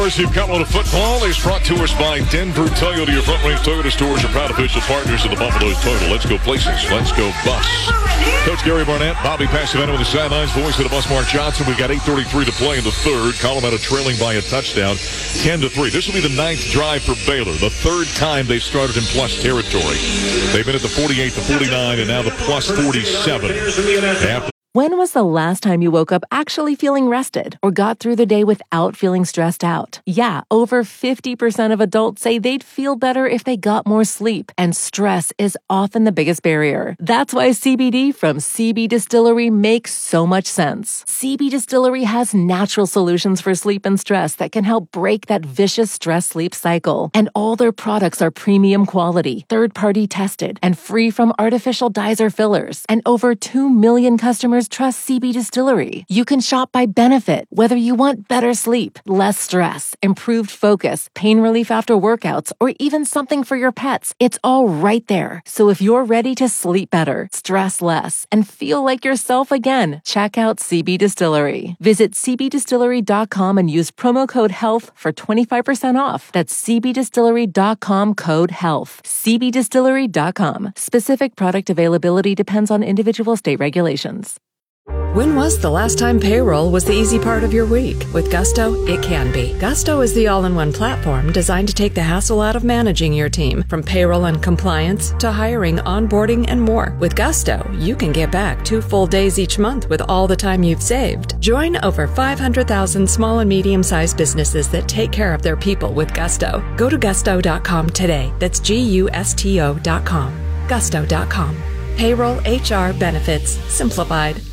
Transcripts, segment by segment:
You've got one of football is brought to us by Denver Toyota. Your Front Range Toyota stores are proud official partners of the Buffaloes Toyota. Let's go places. Let's go bus. Coach Gary Barnett, Bobby Passavento with the sidelines. Voice of the bus, Mark Johnson. We've got 8:33 to play in the third. Colorado trailing by a touchdown, 10-3. This will be the ninth drive for Baylor. The third time they started in plus territory. They've been at the 48, the 49, and now the plus 47. When was the last time you woke up actually feeling rested or got through the day without feeling stressed out? Yeah, over 50% of adults say they'd feel better if they got more sleep, and stress is often the biggest barrier. That's why CBD from CB Distillery makes so much sense. CB Distillery has natural solutions for sleep and stress that can help break that vicious stress-sleep cycle. And all their products are premium quality, third-party tested, and free from artificial dyes or fillers. And over 2 million customers trust CB Distillery. You can shop by benefit, whether you want better sleep, less stress, improved focus, pain relief after workouts, or even something for your pets. It's all right there. So if you're ready to sleep better, stress less, and feel like yourself again, check out CB Distillery. Visit cbdistillery.com and use promo code HEALTH for 25% off. That's cbdistillery.com code HEALTH. cbdistillery.com. Specific product availability depends on individual state regulations. When was the last time payroll was the easy part of your week? With Gusto, it can be. Gusto is the all-in-one platform designed to take the hassle out of managing your team, from payroll and compliance to hiring, onboarding, and more. With Gusto, you can get back 2 full days each month with all the time you've saved. Join over 500,000 small and medium-sized businesses that take care of their people with Gusto. Go to gusto.com today. That's GUSTO.com. Gusto.com. Payroll, HR, benefits, simplified.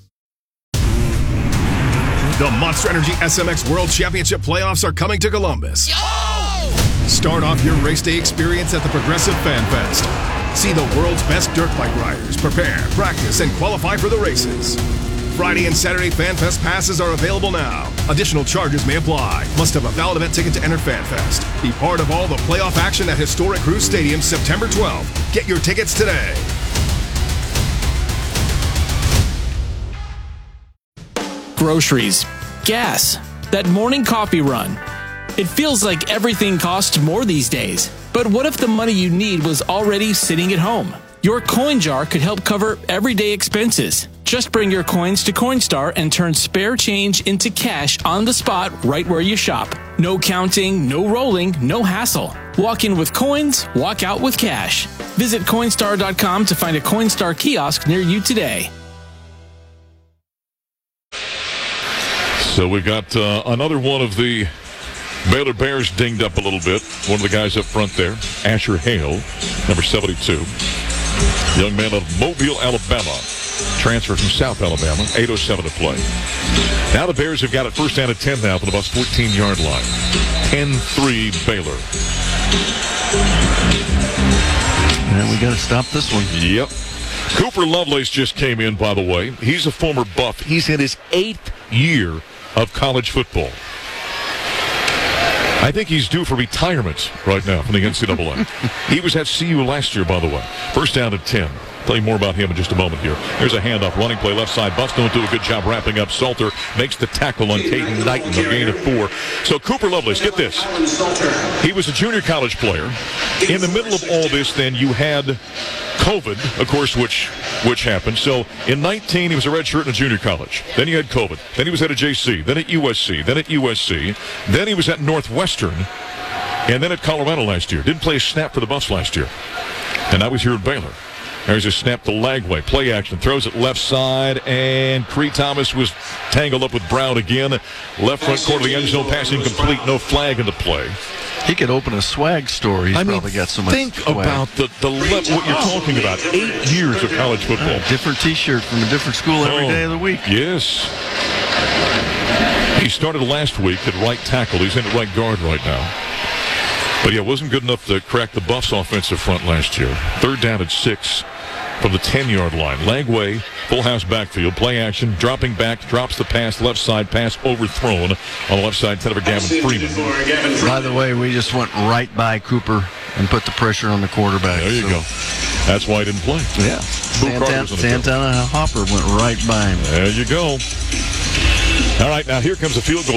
The Monster Energy SMX World Championship playoffs are coming to Columbus. Yo! Start off your race day experience at the Progressive Fan Fest. See the world's best dirt bike riders prepare, practice, and qualify for the races. Friday and Saturday Fan Fest passes are available now. Additional charges may apply. Must have a valid event ticket to enter Fan Fest. Be part of all the playoff action at Historic Cruise Stadium September 12th. Get your tickets today. Groceries, gas, that morning coffee run. It feels like everything costs more these days. But what if the money you need was already sitting at home? Your coin jar could help cover everyday expenses. Just bring your coins to Coinstar and turn spare change into cash on the spot right where you shop. No counting, no rolling, no hassle. Walk in with coins, walk out with cash. Visit Coinstar.com to find a Coinstar kiosk near you today. So we've got another one of the Baylor Bears dinged up a little bit. One of the guys up front there, Asher Hale, number 72. Young man of Mobile, Alabama. Transferred from South Alabama. 8:07 to play. Now the Bears have got it first down at 10 now from the bus 14-yard line. 10-3 Baylor. And we got to stop this one. Yep. Cooper Lovelace just came in, by the way. He's a former Buff. He's in his 8th year of college football. I think he's due for retirement right now from the NCAA. He was at CU last year, by the way. First down at 10. Tell you more about him in just a moment here. Here's a handoff, running play left side. Buffs don't do a good job wrapping up. Salter makes the tackle on Caden Knighton, a gain of 4. So Cooper Lovelace, get this. He was a junior college player. In the middle of all this, then, you had COVID, of course, which happened. So in 19, he was a redshirt in a junior college. Then you had COVID. Then he was at a JC. Then at USC. Then at USC. Then he was at Northwestern. And then at Colorado last year. Didn't play a snap for the Buffs last year. And now he's here at Baylor. There's a snap to Lagway. Play action. Throws it left side. And Cree Thomas was tangled up with Brown again. Left front corner of the end zone. Pass incomplete. No flag in the play. He could open a swag store. He's probably got so much think swag. About the level, what you're talking about. 8 years of college football. Different T-shirt from a different school every day of the week. Yes. He started last week at right tackle. He's in at right guard right now. But yeah, wasn't good enough to crack the Buffs' offensive front last year. Third down at 6 from the 10-yard line. Lagway, full house backfield, play action, dropping back, drops the pass, left side, pass overthrown on the left side, for Gavin Freeman. By the way, we just went right by Cooper and put the pressure on the quarterback. There you go. That's why he didn't play. Yeah. Santana Hopper went right by him. There you go. All right, now here comes a field goal.